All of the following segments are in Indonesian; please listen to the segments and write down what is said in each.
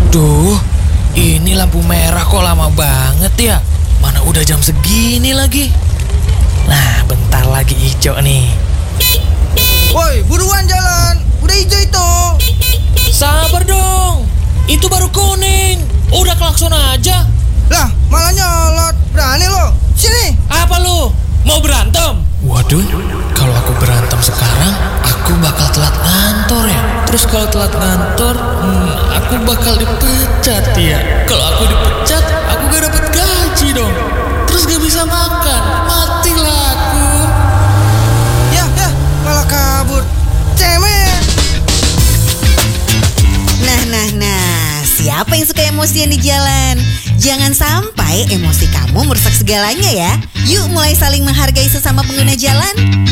Duh, ini lampu merah kok lama banget ya? Mana udah jam segini lagi? Nah, bentar lagi hijau nih. Woi, buruan jalan. Udah hijau itu. Sabar dong. Itu baru kuning. Udah klakson aja. Lah, malah nyolot. Berani lo. Sini. Apa lu? Mau berantem? Waduh, kalau aku berantem sekarang, aku bakal telat kantor ya. Terus kalau telat kantor, aku bakal dipecat ya. Kalau aku dipecat, aku gak dapet gaji dong. Terus gak bisa makan, matilah aku. Ya, malah kabur. Cemen. Nah, siapa yang suka emosian di jalan? Jangan sampai emosi kamu merusak segalanya ya. Yuk mulai saling menghargai sesama pengguna jalan.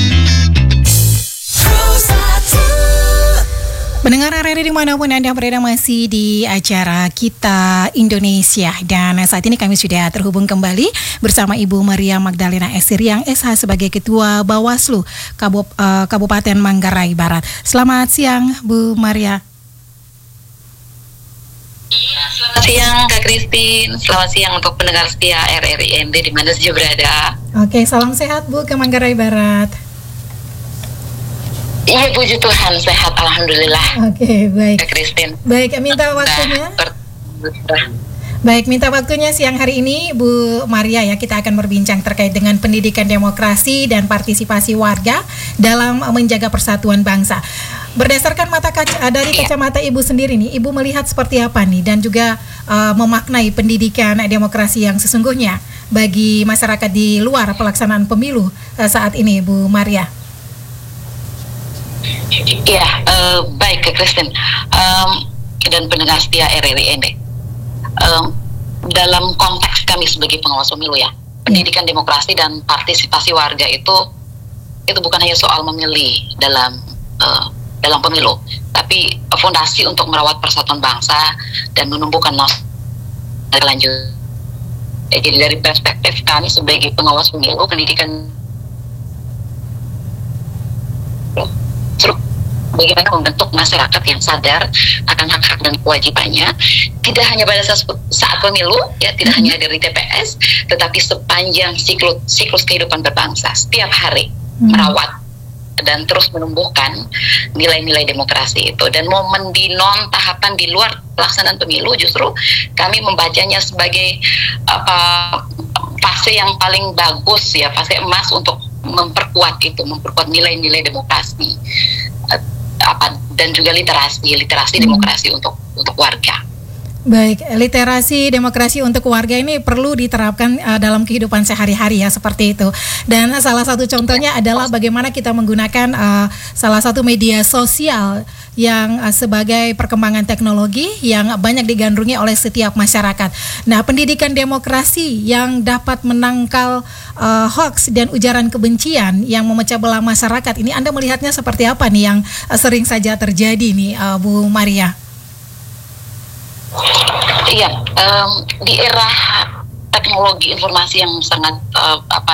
Pendengar RRI dimanapun Anda berada, masih di acara Kita Indonesia. Dan saat ini kami sudah terhubung kembali bersama Ibu Maria Magdalena Esiriang SH sebagai Ketua Bawaslu Kabupaten Manggarai Barat. Selamat siang Bu Maria. Iya, selamat siang Kak Christine. Selamat siang untuk pendengar setia RRI ND di mana saja berada. Oke, salam sehat Bu ke Manggarai Barat. Iya, puji Tuhan, sehat alhamdulillah. Oke, baik. Kak Christine. Baik, minta waktunya. Baik, minta waktunya siang hari ini Bu Maria ya, kita akan berbincang terkait dengan pendidikan demokrasi dan partisipasi warga dalam menjaga persatuan bangsa. Berdasarkan mata kaca dari kacamata Ibu sendiri nih, Ibu melihat seperti apa nih dan juga memaknai pendidikan demokrasi yang sesungguhnya bagi masyarakat di luar pelaksanaan pemilu saat ini, Bu Maria. Iya, baik Kak Christine dan pendengar setia RRI ND. Dalam konteks kami sebagai pengawas pemilu ya, pendidikan demokrasi dan partisipasi warga itu bukan hanya soal memilih dalam pemilu, tapi fondasi untuk merawat persatuan bangsa dan menumbuhkan lanjut. Jadi dari perspektif kami sebagai pengawas pemilu, pendidikan bagaimana membentuk masyarakat yang sadar akan hak-hak dan kewajibannya, tidak hanya pada saat pemilu, ya, tidak hanya dari TPS, tetapi sepanjang siklus kehidupan berbangsa, setiap hari merawat dan terus menumbuhkan nilai-nilai demokrasi itu. Dan momen di tahapan di luar pelaksanaan pemilu justru kami membacanya sebagai fase yang paling bagus ya, fase emas untuk memperkuat nilai-nilai demokrasi dan juga literasi demokrasi untuk warga. Baik, literasi demokrasi untuk warga ini perlu diterapkan dalam kehidupan sehari-hari ya, seperti itu. Dan salah satu contohnya adalah bagaimana kita menggunakan salah satu media sosial yang sebagai perkembangan teknologi yang banyak digandrungi oleh setiap masyarakat. Nah, pendidikan demokrasi yang dapat menangkal hoax dan ujaran kebencian yang memecah belah masyarakat ini, Anda melihatnya seperti apa nih yang sering saja terjadi nih, Bu Maria? Iya, di era teknologi informasi yang sangat